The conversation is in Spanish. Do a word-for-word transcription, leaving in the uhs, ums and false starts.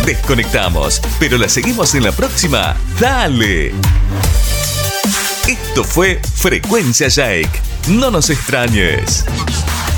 desconectamos, pero la seguimos en la próxima. ¡Dale! Esto fue Frecuencia Jake. No nos extrañes.